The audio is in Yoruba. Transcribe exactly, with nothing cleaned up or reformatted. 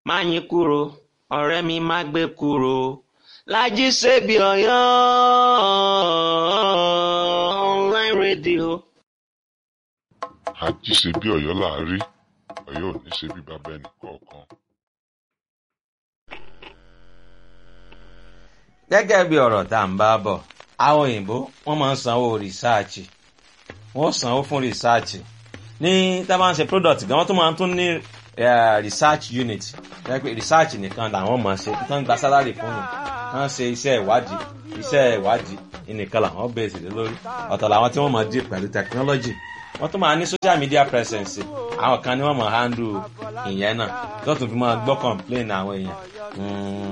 Máyìnkúrò ọ̀rẹ́ mi má gbé kúrò Lájí Ṣebí Ọ̀yọ́ online radio. Àjí ṣe bí Ọ̀yọ́ là á rí, Ọ̀yọ́ ò ní ṣe bí bàbá ẹnì kọ̀ọ̀kan. Gẹ́gẹ́ bí ọ̀rọ̀ tá à ń bá bọ̀, àwọn òyìnbó wọ́n máa ń sanwó rìsáàchì, wọ́n sanwó fún rìsáàchì. Ní tá a bá ń ṣe product gan, wọ́n tún máa ń tún ní research unit. Research nìkan làwọn máa ṣe, tán gba salary fún mi, tán ṣe iṣẹ́ ìwádìí, iṣẹ́ ìwádìí nìkan làwọn bẹ̀rẹ̀ sí lórí. Ọ̀tọ̀ làwọn tí wọ́n máa deal pẹ̀lú technology. Wọ́n tún máa ní social media presence. Àwọn kan ni wọ́n máa handle ìyẹn náà, tó tún fi máa gbọ́ complain àwọn èèyàn.